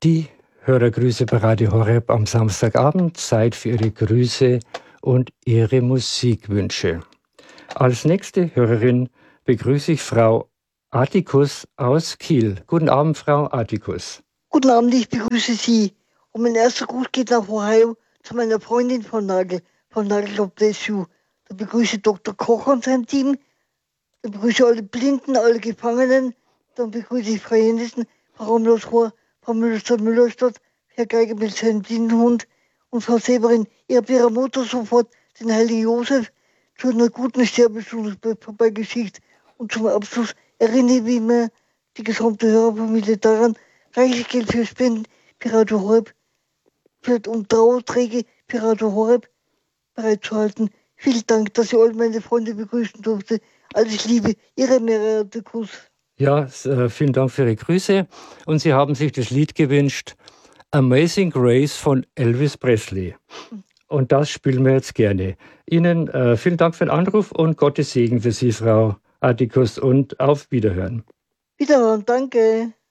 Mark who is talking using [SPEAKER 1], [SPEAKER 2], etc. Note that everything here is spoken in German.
[SPEAKER 1] Die Hörergrüße bei Radio Horeb am Samstagabend. Zeit für Ihre Grüße und Ihre Musikwünsche. Als nächste Hörerin begrüße ich Frau Atticus aus Kiel. Guten Abend, Frau Atticus.
[SPEAKER 2] Guten Abend, ich begrüße Sie. Und mein erster Gruß geht nach Ohio zu meiner Freundin von Nagel God Bless You. Da begrüße ich Dr. Koch und sein Team. Dann begrüße ich alle Blinden, alle Gefangenen. Dann begrüße ich Frau Jensen, Frau Romlos-Rohr, Frau Müllerstadt, Herr Geiger mit seinem Blindenhund und Frau Severin. Ich habe ihrer Mutter sofort den heiligen Josef zu einer guten Sterbestunde vorbeigeschickt. Und zum Abschluss erinnere ich mir die gesamte Hörerfamilie daran, reichlich Geld für Spenden für Radio Horeb und Trauerträge für Radio Horeb bereitzuhalten. Vielen Dank, dass ich all meine Freunde begrüßen durfte. Alles Liebe, Ihre Mehrere Kuss.
[SPEAKER 1] Ja, vielen Dank für Ihre Grüße. Und Sie haben sich das Lied gewünscht, Amazing Grace von Elvis Presley. Und das spielen wir jetzt gerne. Ihnen vielen Dank für den Anruf und Gottes Segen für Sie, Frau Atticus, und auf Wiederhören.
[SPEAKER 2] Wiederhören, danke.